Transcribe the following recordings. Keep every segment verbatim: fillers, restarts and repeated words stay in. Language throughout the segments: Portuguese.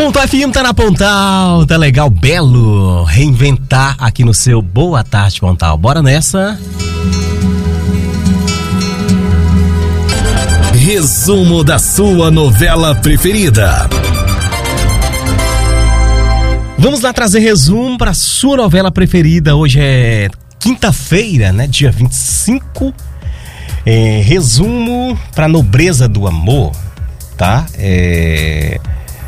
Pontal F M tá na Pontal, tá legal, belo, reinventar aqui no seu Boa Tarde Pontal. Bora nessa? Resumo da sua novela preferida. Vamos lá trazer resumo para sua novela preferida. Hoje é quinta-feira, né? Dia vinte e cinco. É, resumo para Nobreza do Amor, tá? É...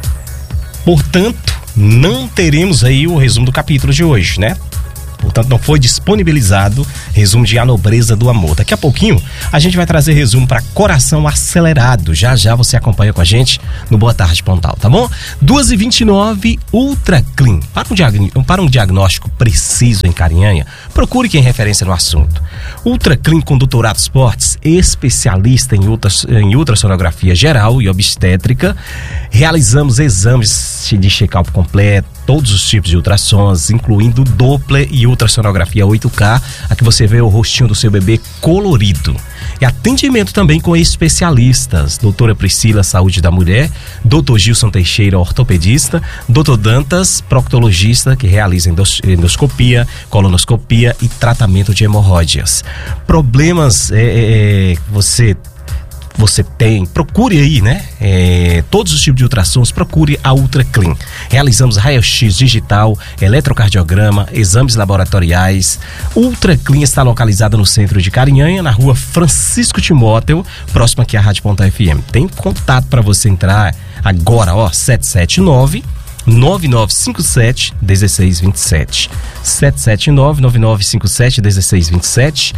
Portanto, não teremos aí o resumo do capítulo de hoje, né? Portanto, não foi disponibilizado resumo de A Nobreza do Amor. Daqui a pouquinho, a gente vai trazer resumo para Coração Acelerado. Já já você acompanha com a gente no Boa Tarde Pontal, tá bom? duas e vinte e nove, Ultra Clean. Para um, diag... para um diagnóstico preciso em Carinhanha, procure quem referência no assunto. Ultra Clean com doutorado esportes, especialista em, ultras... em ultrassonografia geral e obstétrica. Realizamos exames de check-up completo, todos os tipos de ultrassons, incluindo Doppler e ultrassonografia oito K. Aqui você vê o rostinho do seu bebê colorido. E atendimento também com especialistas, doutora Priscila, Saúde da Mulher, doutor Gilson Teixeira, ortopedista, doutor Dantas, proctologista, que realiza endoscopia, colonoscopia e tratamento de hemorroidas. Problemas, é, é, você... Você tem, procure aí, né? É, todos os tipos de ultrassons, procure a Ultra Clean. Realizamos raio-x digital, eletrocardiograma, exames laboratoriais. Ultra Clean está localizada no centro de Carinhanha, na rua Francisco Timóteo, próximo aqui à Rádio Pontal F M. Tem contato para você entrar agora, ó, sete sete nove, nove nove cinco sete, um seis dois sete. sete sete nove, nove nove cinco sete, um seis dois sete.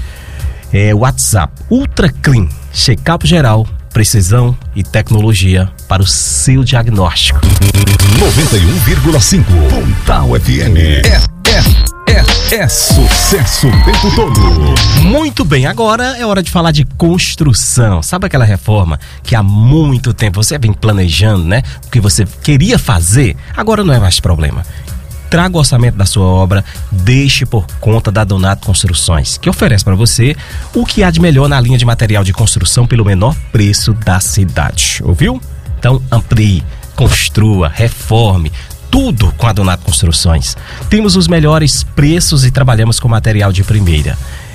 É, WhatsApp Ultra Clean, check-up geral, precisão e tecnologia para o seu diagnóstico. noventa e um vírgula cinco Pontal F M. É, é, é, é sucesso o tempo todo. Muito bem, agora é hora de falar de construção. Sabe aquela reforma que há muito tempo você vem planejando, né? O que você queria fazer, agora não é mais problema. Traga o orçamento da sua obra, deixe por conta da Donato Construções, que oferece para você o que há de melhor na linha de material de construção pelo menor preço da cidade. Ouviu? Então amplie, construa, reforme, tudo com a Donato Construções. Temos os melhores preços e trabalhamos com material de primeira.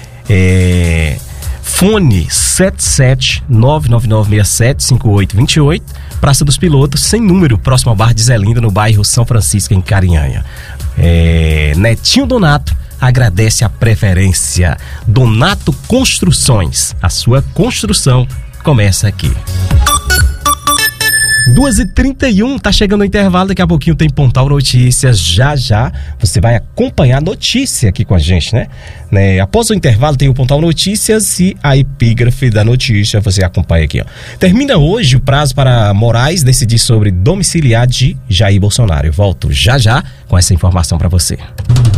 É... Fone sete sete nove nove nove seis sete cinco oito dois oito, Praça dos Pilotos, sem número, próximo ao Bar de Zelinda, no bairro São Francisco, em Carinhanha. É, Netinho Donato agradece a preferência. Donato Construções, a sua construção começa aqui. duas e trinta e um, tá chegando o intervalo, daqui a pouquinho tem Pontal Notícias, já já você vai acompanhar a notícia aqui com a gente, né? né? Após o intervalo tem o Pontal Notícias e a epígrafe da notícia, você acompanha aqui, ó. Termina hoje o prazo para Moraes decidir sobre domiciliar de Jair Bolsonaro. Eu volto já já com essa informação para você.